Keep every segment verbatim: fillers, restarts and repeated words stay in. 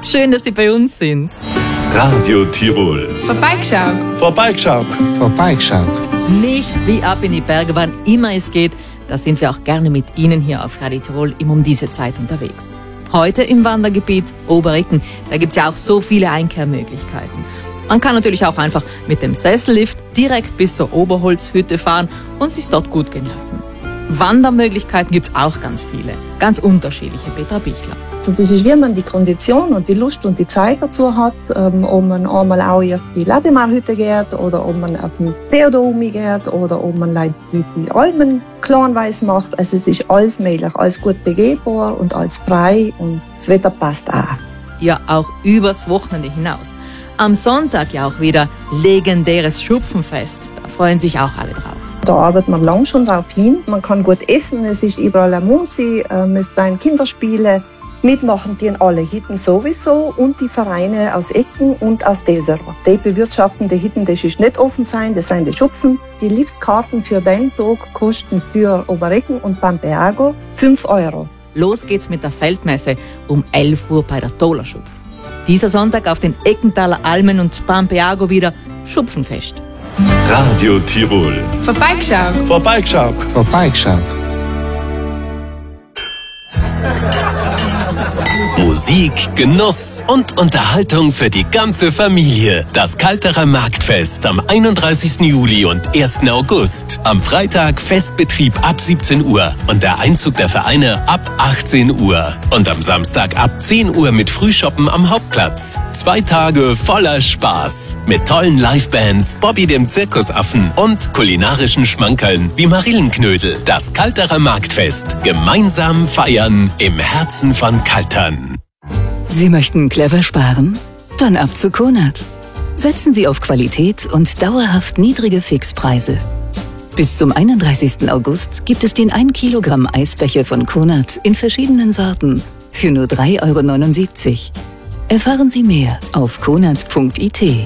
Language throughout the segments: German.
Schön, dass Sie bei uns sind. Radio Tirol. Vorbeigeschaut. Vorbeigeschaut. Vorbeigeschaut. Nichts wie ab in die Berge, wann immer es geht. Da sind wir auch gerne mit Ihnen hier auf Radio Tirol immer um diese Zeit unterwegs. Heute im Wandergebiet Oberrecken. Da gibt es ja auch so viele Einkehrmöglichkeiten. Man kann natürlich auch einfach mit dem Sessellift direkt bis zur Oberholzhütte fahren und sich dort gut gehen lassen. Wandermöglichkeiten gibt es auch ganz viele. Ganz unterschiedliche. Petra Bichler. Also das ist, wie man die Kondition und die Lust und die Zeit dazu hat, ähm, ob man einmal auch auf die Lademarhütte geht oder ob man auf den Theodorumi geht oder ob man like die Almen kleinweise macht. Also es ist alles möglich, alles gut begehbar und alles frei und das Wetter passt auch. Ja, auch übers Wochenende hinaus. Am Sonntag ja auch wieder legendäres Schupfenfest. Da freuen sich auch alle drauf. Da arbeitet man lang schon drauf hin. Man kann gut essen, es ist überall eine Musik, ähm, es sind Kinderspiele. Mitmachen die in alle Hitten sowieso und die Vereine aus Ecken und aus Desert. Die bewirtschaften die Hitten, das ist nicht offen sein, das sind die Schupfen. Die Liftkarten für den Tag kosten für Oberrecken und Pampeago fünf Euro. Los geht's mit der Feldmesse um elf Uhr bei der Tolerschupf. Dieser Sonntag auf den Eckenthaler Almen und Pampeago wieder Schupfenfest. Radio Tirol. Vorbeigeschaut. Vorbeigeschaut. Vorbeigeschaut. Musik, Genuss und Unterhaltung für die ganze Familie. Das Kalterer Marktfest am einunddreißigsten Juli und ersten August. Am Freitag Festbetrieb ab siebzehn Uhr und der Einzug der Vereine ab achtzehn Uhr. Und am Samstag ab zehn Uhr mit Frühshoppen am Hauptplatz. Zwei Tage voller Spaß. Mit tollen Livebands, Bobby dem Zirkusaffen und kulinarischen Schmankerln wie Marillenknödel. Das Kalterer Marktfest. Gemeinsam feiern im Herzen von Kaltern. Sie möchten clever sparen? Dann ab zu Konad. Setzen Sie auf Qualität und dauerhaft niedrige Fixpreise. Bis zum einunddreißigsten August gibt es den ein Kilogramm Eisbecher von Konad in verschiedenen Sorten für nur drei Euro neunundsiebzig. Erfahren Sie mehr auf konad punkt i t.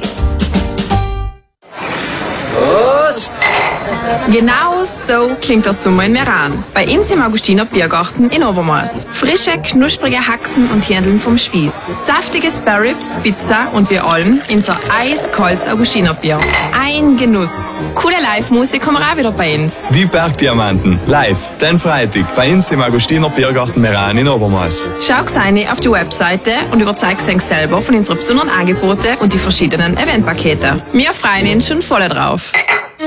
Genau so klingt der Sommer in Meran. Bei uns im Augustiner Biergarten in Obermoos. Frische, knusprige Haxen und Hähndeln vom Spieß. Saftige Sparrows, Pizza und wir allen unser eiskaltes Augustiner Bier. Ein Genuss. Coole Live-Musik kommen auch wieder bei uns. Die Bergdiamanten. Live, den Freitag, bei uns im Augustiner Biergarten Meran in Obermoos. Schau rein auf die Webseite und überzeug dich selber von unseren besonderen Angeboten und die verschiedenen Eventpakete. Wir freuen uns schon voll drauf.